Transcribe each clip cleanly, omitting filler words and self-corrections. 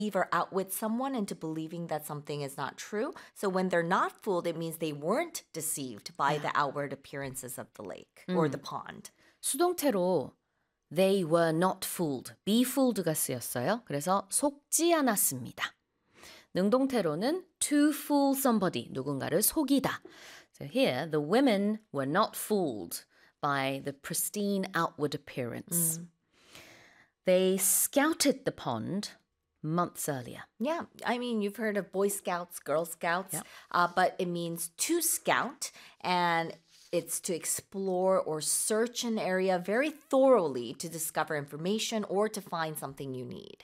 or outwit someone into believing that something is not true. So when they're not fooled, it means they weren't deceived by the outward appearances of the lake or the pond. 수동태로 they were not fooled, be fooled가 쓰였어요. 그래서 속지 않았습니다. 능동태로는 to fool somebody, 누군가를 속이다. So here, the women were not fooled by the pristine outward appearance. They scouted the pond months earlier. Yeah, I mean, you've heard of Boy Scouts, Girl Scouts, but it means to scout, and it's to explore or search an area very thoroughly to discover information or to find something you need.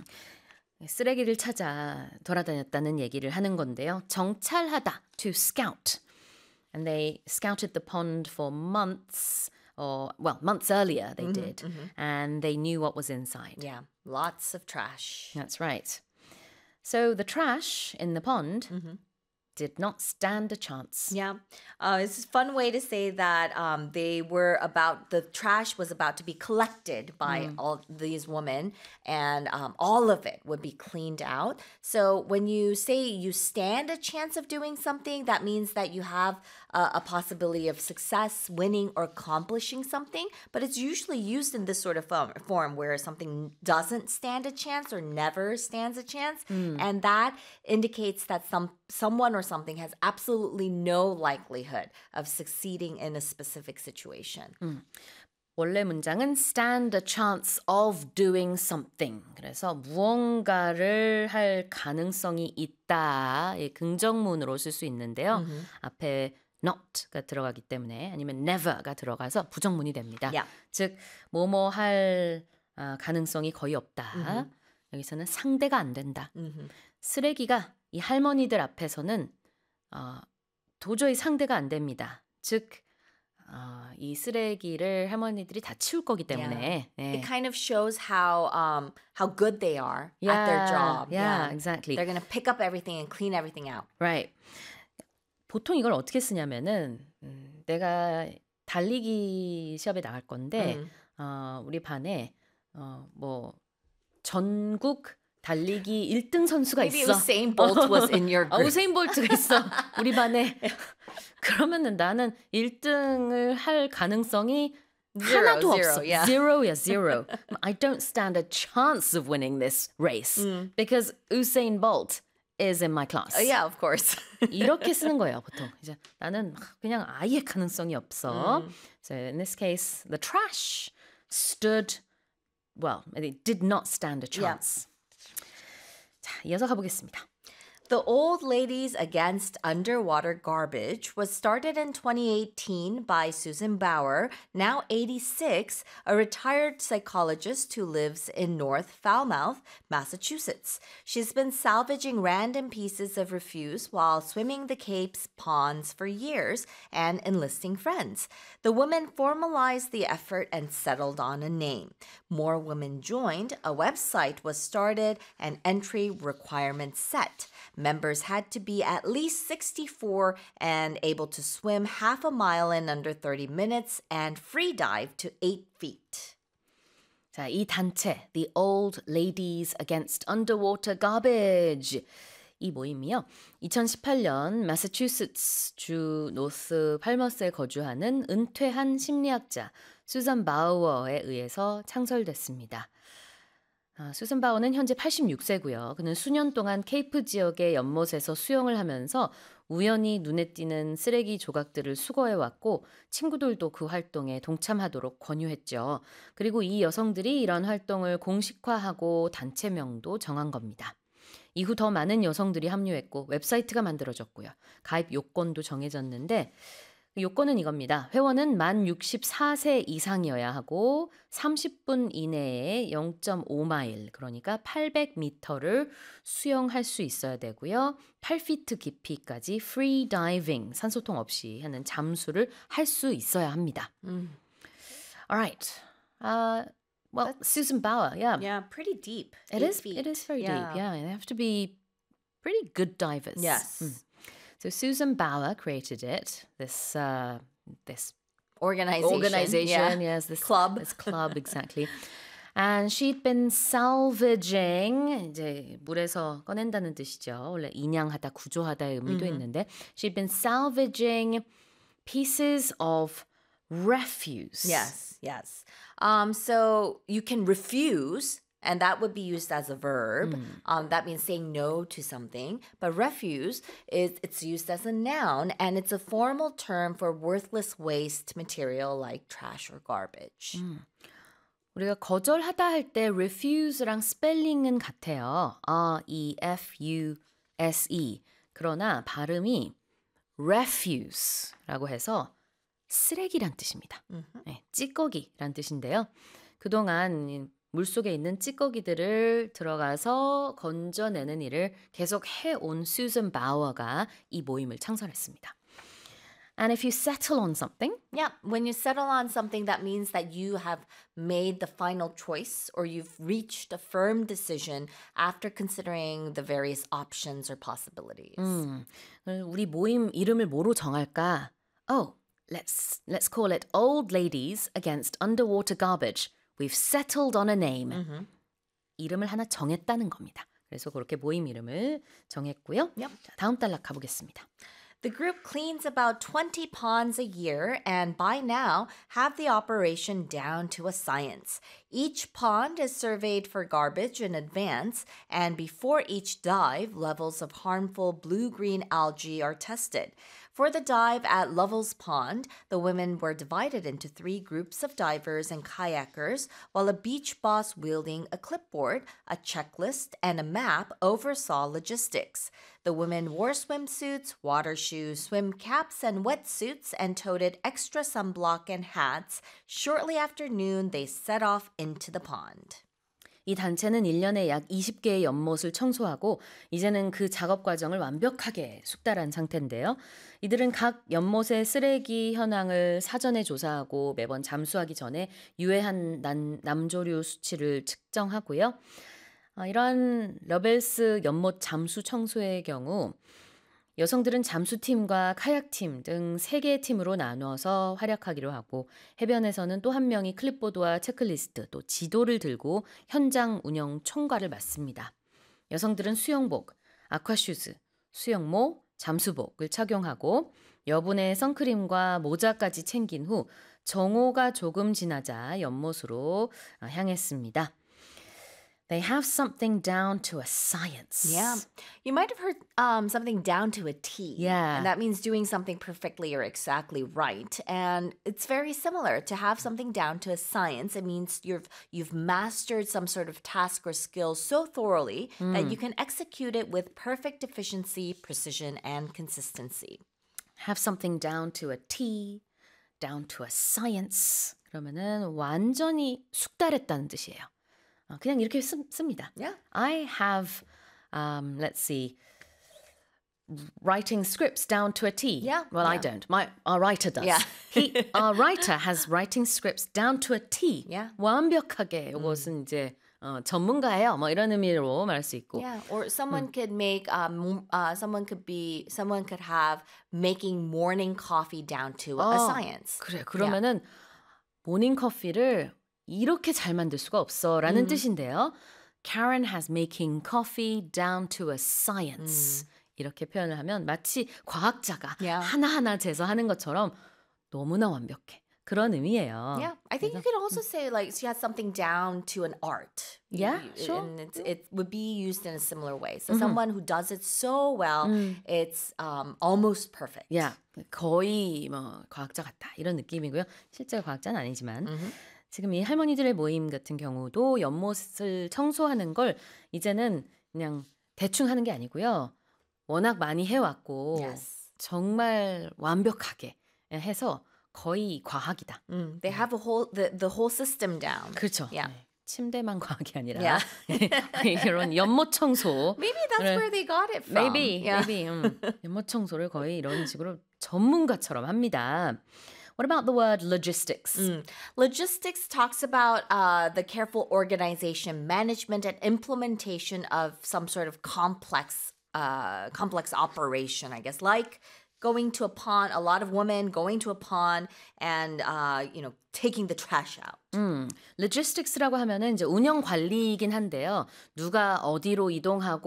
쓰레기를 찾아 돌아다녔다는 얘기를 하는 건데요. 정찰하다, to scout. And they scouted the pond for months, months earlier they did. And they knew what was inside. Yeah, lots of trash. That's right. So the trash in the pond did not stand a chance. Yeah, it's a fun way to say that the trash was about to be collected by all these women, and all of it would be cleaned out. So when you say you stand a chance of doing something, that means that you have a possibility of success, winning, or accomplishing something. But it's usually used in this sort of form where something doesn't stand a chance or never stands a chance. And that indicates that someone or something has absolutely no likelihood of succeeding in a specific situation. 원래 문장은 stand a chance of doing something. 그래서 무언가를 할 가능성이 있다. 긍정문으로 쓸 수 있는데요. 앞에 not가 들어가기 때문에 아니면 never가 들어가서 부정문이 됩니다. Yeah. 즉 뭐뭐 할 가능성이 거의 없다. 여기서는 상대가 안 된다. 쓰레기가 이 할머니들 앞에서는 도저히 상대가 안 됩니다. 즉 이 쓰레기를 할머니들이 다 치울 거기 때문에. 네. It kind of shows how good they are at their job. Yeah, exactly. They're going to pick up everything and clean everything out. Right. 보통 이걸 어떻게 쓰냐면은 내가 달리기 시합에 나갈 건데 우리 반에 뭐 전국 달리기 1등 선수가 Maybe 있어. Usain Bolt was in your group. 우세인 볼트가 있어. 우리 반에. 그러면은 나는 1등을 할 가능성이 하나도 없어. yeah. Zero야, zero. I don't stand a chance of winning this race because Usain Bolt is in my class. Yeah, of course. 이렇게 쓰는 거예요, 보통. 이제 나는 그냥 아예 가능성이 없어. So in this case, the trash it did not stand a chance. 자, 이어서 가보겠습니다. The Old Ladies Against Underwater Garbage was started in 2018 by Susan Bauer, now 86, a retired psychologist who lives in North Falmouth, Massachusetts. She's been salvaging random pieces of refuse while swimming the Cape's ponds for years and enlisting friends. The women formalized the effort and settled on a name. More women joined, a website was started, and entry requirements set. Members had to be at least 64 and able to swim half a mile in under 30 minutes and free dive to 8 feet. 자, 이 단체, The Old Ladies Against Underwater Garbage. 이 모임이요. 2018년 매사추세츠 주 노스 팔머스에 거주하는 은퇴한 심리학자 수잔 바우어에 의해서 창설됐습니다. 수잔 바우어는 현재 86세고요. 그는 수년 동안 케이프 지역의 연못에서 수영을 하면서 우연히 눈에 띄는 쓰레기 조각들을 수거해왔고 친구들도 그 활동에 동참하도록 권유했죠. 그리고 이 여성들이 이런 활동을 공식화하고 단체명도 정한 겁니다. 이후 더 많은 여성들이 합류했고 웹사이트가 만들어졌고요. 가입 요건도 정해졌는데 요건은 이겁니다. 회원은 만 64세 이상이어야 하고 30분 이내에 0.5마일 그러니까 800m를 수영할 수 있어야 되고요. 8피트 깊이까지 free diving 산소통 없이 하는 잠수를 할 수 있어야 합니다. Alright. Susan Bauer, yeah. Yeah, pretty deep. It is very deep. Yeah, they have to be pretty good divers. Yes. So Susan Bauer created it. This Organization. Yes, this club. This club, exactly. And she'd been salvaging, 이제 물에서 꺼낸다는 뜻이죠. 원래 인양하다, 구조하다의 의미도 있는데 she'd been salvaging pieces of refuse. Yes, yes. So you can refuse, and that would be used as a verb. That means saying no to something. But refuse it's used as a noun, and it's a formal term for worthless waste material like trash or garbage. 우리가 거절하다 할 때 refuse랑 스펠링은 같아요. R-E-F-U-S-E. 그러나 발음이 refuse라고 해서 쓰레기란 뜻입니다. 네, 찌꺼기란 뜻인데요. 그동안 물속에 있는 찌꺼기들을 들어가서 건져내는 일을 계속 해온 수잔 바워가 이 모임을 창설했습니다. And if you settle on something, Yeah, when you settle on something, that means that you have made the final choice or you've reached a firm decision after considering the various options or possibilities. 우리 모임 이름을 뭐로 정할까? Oh, let's call it Old Ladies Against Underwater Garbage. We've settled on a name. 이름을 하나 정했다는 겁니다. 그래서 그렇게 모임 이름을 정했고요. Yep. 자, 다음 단락 가보겠습니다. The group cleans about 20 ponds a year and by now have the operation down to a science. Each pond is surveyed for garbage in advance, and before each dive, levels of harmful blue-green algae are tested. For the dive at Lovell's Pond, the women were divided into 3 groups of divers and kayakers, while a beach boss wielding a clipboard, a checklist, and a map oversaw logistics. The women wore swimsuits, water shoes, swim caps, and wetsuits and toted extra sunblock and hats. Shortly after noon, they set off into the pond. 이 단체는 1년에 약 20개의 연못을 청소하고 이제는 그 작업 과정을 완벽하게 숙달한 상태인데요. 이들은 각 연못의 쓰레기 현황을 사전에 조사하고 매번 잠수하기 전에 유해한 남조류 수치를 측정하고요. 이러한 러벨스 연못 잠수 청소의 경우 여성들은 잠수팀과 카약팀 등 3개의 팀으로 나누어서 활약하기로 하고 해변에서는 또 한 명이 클립보드와 체크리스트 또 지도를 들고 현장 운영 총괄을 맡습니다. 여성들은 수영복, 아쿠아슈즈, 수영모, 잠수복을 착용하고 여분의 선크림과 모자까지 챙긴 후 정오가 조금 지나자 연못으로 향했습니다. They have something down to a science. Yeah. You might have heard something down to a T. Yeah. And that means doing something perfectly or exactly right. And it's very similar to have something down to a science. It means you've mastered some sort of task or skill so thoroughly that you can execute it with perfect efficiency, precision, and consistency. Have something down to a T, down to a science. 그러면은 완전히 숙달했다는 뜻이에요. 그냥 이렇게 씁니다. Yeah. I have, let's see, writing scripts down to a T. Yeah, Well, I yeah. don't. Our writer does. Yeah. Our writer has writing scripts down to a T. Yeah. 완벽하게 이것은 이제 전문가예요. 뭐 이런 의미로 말할 수 있고. Yeah, or someone could make someone could have making morning coffee down to a science. 그래. 그러면은 모닝 커피를 이렇게 잘 만들 수가 없어라는 뜻인데요. Karen has making coffee down to a science. 이렇게 표현을 하면 마치 과학자가 Yeah. 하나하나 재서 하는 것처럼 너무나 완벽해. 그런 의미예요. Yeah, I think you could also say like she has something down to an art. Yeah, sure. And it would be used in a similar way. So someone who does it so well, it's almost perfect. Yeah, 거의 뭐 과학자 같다 이런 느낌이고요. 실제 과학자는 아니지만 지금 이 할머니들의 모임 같은 경우도 연못을 청소하는 걸 이제는 그냥 대충 하는 게 아니고요. 워낙 많이 해왔고 Yes. 정말 완벽하게 해서 거의 과학이다. They have the whole system down. 그렇죠. Yeah. 네. 침대만 과학이 아니라 Yeah. 이런 연못 청소. Maybe that's 네. where they got it from. Maybe. 연못 청소를 거의 이런 식으로 전문가처럼 합니다. What about the word logistics? Logistics talks about the careful organization, management, and implementation of some sort of complex operation, I guess, like going to a pond, a lot of women going to a pond and, taking the trash out. logistics라고 하면은 이제 운영 관리이긴 한데요. 누가 어디로 이동하고